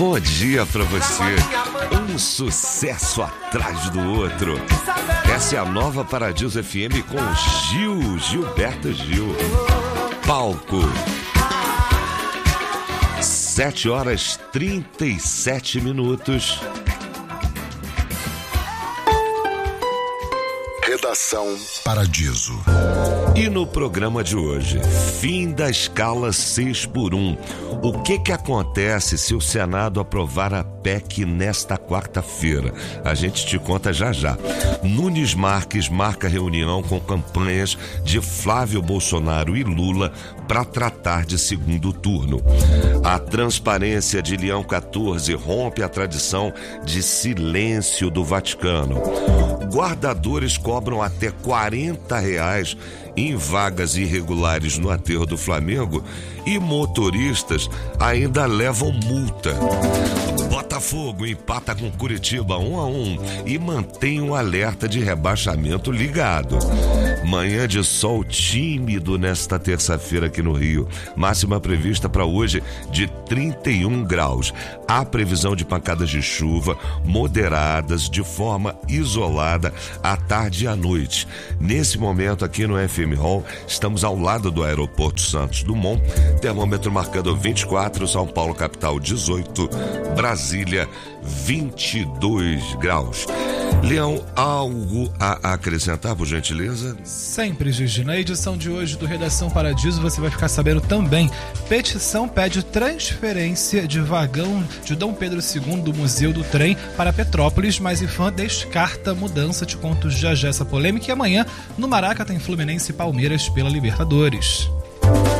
bom dia pra você. Um sucesso atrás do outro. Essa é a nova Paradiso FM com Gilberto Gil. Palco. 7h37. Redação Paradiso. E no programa de hoje, fim da escala 6x1. O que acontece se o Senado aprovar a PEC nesta quarta-feira? A gente te conta já já. Nunes Marques marca reunião com campanhas de Flávio Bolsonaro e Lula para tratar de segundo turno. A transparência de Leão XIV rompe a tradição de silêncio do Vaticano. Guardadores cobram até R$40 em vagas irregulares no aterro do Flamengo e motoristas ainda levam multa. Botafogo empata com Curitiba 1-1 e mantém um alerta de rebaixamento ligado. Manhã de sol tímido nesta terça-feira aqui no Rio. Máxima prevista para hoje de 31 graus. Há previsão de pancadas de chuva moderadas de forma isolada à tarde e à noite. Nesse momento aqui no FM Hall, estamos ao lado do Aeroporto Santos Dumont. Termômetro marcando 24, São Paulo capital 18, Brasília 22 graus. Leão, algo a acrescentar, por gentileza? Sempre, Gigi. Na edição de hoje do Redação Paradiso, você vai ficar sabendo também. Petição pede transferência de vagão de Dom Pedro II do Museu do Trem para Petrópolis, mas IFAM descarta mudança. Te conto já essa polêmica. E amanhã, no Maraca, tem Fluminense e Palmeiras pela Libertadores.